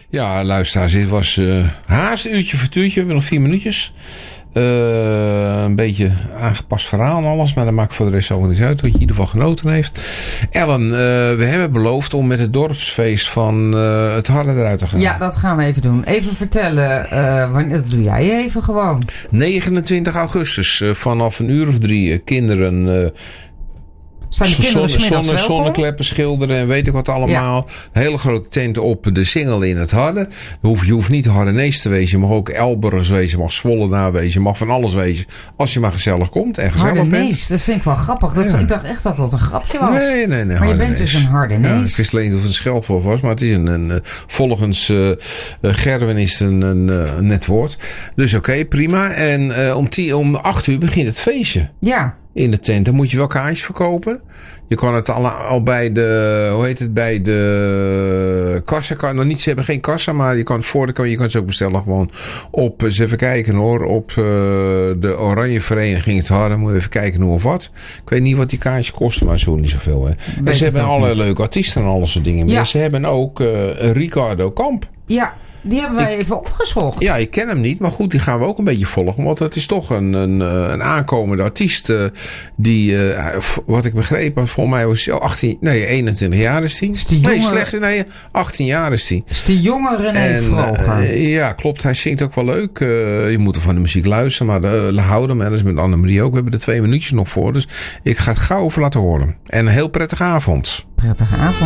Ja, luisteraars, dit was haast een uurtje voor tuurtje. We hebben nog 4 minuutjes. Een beetje aangepast verhaal en alles. Maar dat maakt voor de rest ook niet uit. Dat je in ieder geval genoten heeft. Ellen, we hebben beloofd om met het dorpsfeest van het Harde eruit te gaan. Ja, dat gaan we even doen. Even vertellen. Dat doe jij even gewoon. 29 augustus. Vanaf 3:00 kinderen... Zijn de kinderen 's middags welkom? Zonnekleppen schilderen en weet ik wat allemaal. Ja. Hele grote tent op de Singel in het Harde. Je hoeft niet Hardenees te wezen. Je mag ook Elburgers wezen. Je mag Zwollenaar wezen. Je mag van alles wezen. Als je maar gezellig komt en gezellig Hardenees, bent. Dat vind ik wel grappig. Ik dacht echt dat dat een grapje was. Nee. Maar Hardenees. je bent dus een Hardenees. Ja, ik wist alleen of het een scheldwoord was. Maar het is volgens Gerwin is het een net woord. Dus oké, prima. En om 8:00 begint het feestje. Ja. In de tent. Dan moet je wel kaartjes verkopen. Je kan het al bij de... bij de kassa. Ze hebben geen kassa, maar je kan je kan ze ook bestellen gewoon op... eens even kijken hoor. Op de Oranje Vereniging het Harde. Moet je even kijken hoe of wat. Ik weet niet wat die kaartjes kosten, maar zo niet zoveel. Hè. En ze hebben alle leuke artiesten en alles soort dingen. Ja. Maar ze hebben ook Ricardo Kamp. Ja. Die hebben wij even opgezocht. Ja, ik ken hem niet. Maar goed, die gaan we ook een beetje volgen. Want het is toch een aankomende artiest. Die, wat ik begreep, volgens mij was hij 21 jaar is hij. Nee, 18 jaar is hij. Is die jonge René Vroger. Ja, klopt. Hij zingt ook wel leuk. Je moet er van de muziek luisteren. Maar houden hem. En dat is met Annemarie ook. We hebben er 2 minuutjes nog voor. Dus ik ga het gauw over laten horen. En een heel prettige avond. Prettige avond.